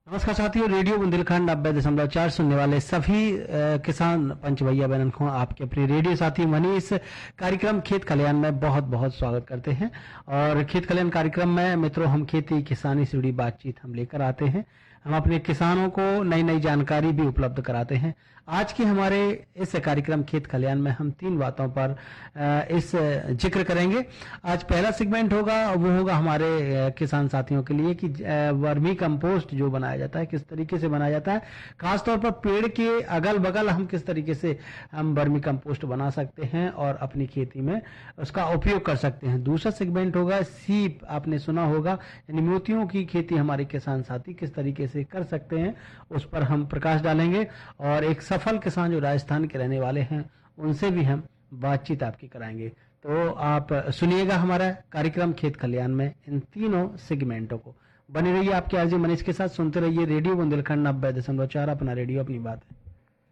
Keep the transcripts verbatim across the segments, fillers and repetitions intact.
नमस्कार साथियों, रेडियो बुंदेलखंड नब्बे दशमलव चार सुनने वाले सभी अ, किसान पंच भैया बहन को आपके अपने रेडियो साथी मनीष कार्यक्रम खेत कल्याण में बहुत बहुत स्वागत करते हैं। और खेत कल्याण कार्यक्रम में मित्रों, हम खेती किसानी से जुड़ी बातचीत हम लेकर आते हैं। हम अपने किसानों को नई नई जानकारी भी उपलब्ध कराते हैं। आज के हमारे इस कार्यक्रम खेत कल्याण में हम तीन बातों पर इस जिक्र करेंगे। आज पहला सेगमेंट होगा, वो होगा हमारे किसान साथियों के लिए कि वर्मी कंपोस्ट जो बनाया जाता है किस तरीके से बनाया जाता है, खासतौर पर पेड़ के अगल बगल हम किस तरीके से हम वर्मी कंपोस्ट बना सकते हैं और अपनी खेती में उसका उपयोग कर सकते हैं। दूसरा सेगमेंट होगा सीप, आपने सुना होगा, यानी मोतियों की खेती हमारे किसान साथी किस तरीके से कर सकते हैं, उस पर हम प्रकाश डालेंगे। और एक सफल किसान जो राजस्थान के रहने वाले हैं उनसे भी हम बातचीत आपकी कराएंगे। तो आप सुनिएगा हमारा कार्यक्रम खेत कल्याण में इन तीनों सेगमेंटों को। बने रहिए आपके आरजे मनीष के साथ, सुनते रहिए रेडियो बुंदेलखंड नब्बे दशमलव चार, अपना रेडियो अपनी बात है।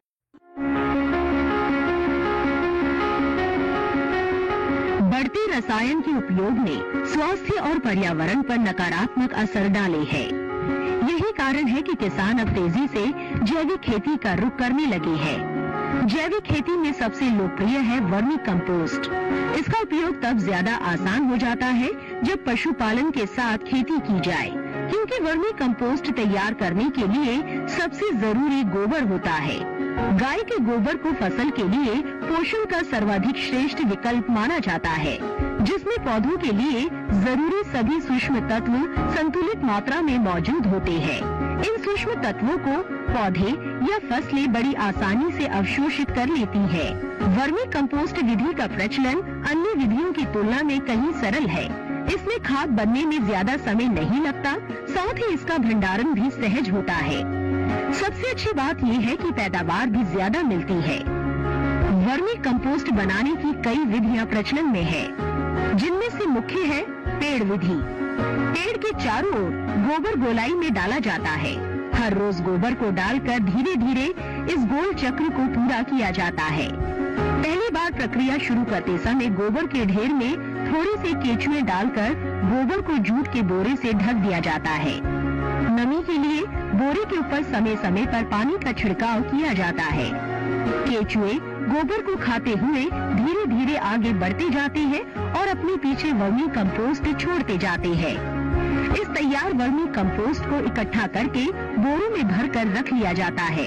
बढ़ते रसायन के उपयोग ने स्वास्थ्य और पर्यावरण पर नकारात्मक असर डाले हैं। यही कारण है कि किसान अब तेजी से जैविक खेती का रुख करने लगे हैं। जैविक खेती में सबसे लोकप्रिय है वर्मी कंपोस्ट। इसका उपयोग तब ज्यादा आसान हो जाता है जब पशुपालन के साथ खेती की जाए, क्योंकि वर्मी कंपोस्ट तैयार करने के लिए सबसे जरूरी गोबर होता है। गाय के गोबर को फसल के लिए पोषण का सर्वाधिक श्रेष्ठ विकल्प माना जाता है, जिसमें पौधों के लिए जरूरी सभी सूक्ष्म तत्व संतुलित मात्रा में मौजूद होते हैं। इन सूक्ष्म तत्वों को पौधे या फसलें बड़ी आसानी से अवशोषित कर लेती है। वर्मी कंपोस्ट विधि का प्रचलन अन्य विधियों की तुलना में कहीं सरल है। इसमें खाद बनने में ज्यादा समय नहीं लगता, साथ ही इसका भंडारण भी सहज होता है। सबसे अच्छी बात यह है कि पैदावार भी ज्यादा मिलती है। वर्मी कंपोस्ट बनाने की कई विधियां प्रचलन में है, जिनमें से मुख्य है पेड़ विधि। पेड़ के चारों ओर गोबर गोलाई में डाला जाता है। हर रोज गोबर को डालकर धीरे धीरे इस गोल चक्र को पूरा किया जाता है। पहली बार प्रक्रिया शुरू करते समय गोबर के ढेर में थोड़े से केचुए डालकर गोबर को जूट के बोरे से ढक दिया जाता है। नमी के लिए बोरे के ऊपर समय समय पर पानी का छिड़काव किया जाता है। केचुए गोबर को खाते हुए धीरे धीरे आगे बढ़ते जाते हैं और अपने पीछे वर्मी कंपोस्ट छोड़ते जाते हैं। इस तैयार वर्मी कंपोस्ट को इकट्ठा करके बोरों में भरकर रख लिया जाता है।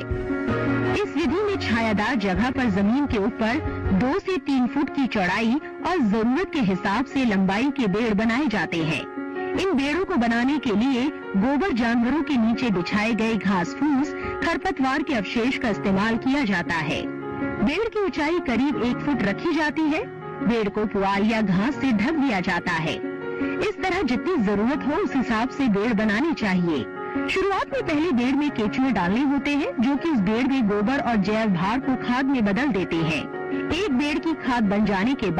इस विधि में छायादार जगह पर जमीन के ऊपर दो से तीन फुट की चौड़ाई और जरूरत के हिसाब से लंबाई के बेड़ बनाए जाते हैं। इन बेड़ों को बनाने के लिए गोबर जानवरों के नीचे बिछाए गए घास फूस, खरपतवार के अवशेष का इस्तेमाल किया जाता है। बेड़ की ऊंचाई करीब एक फुट रखी जाती है। बेड़ को पुआल या घास से ढक दिया जाता है। इस तरह जितनी जरूरत हो उस हिसाब से बेड़ बनानी चाहिए। शुरुआत में पहले बेड़ में केचुए डालने होते हैं, जो कि इस बेड़ में गोबर और जैव भार को खाद में बदल देते हैं। एक बेड़ की खाद बन जाने के बाद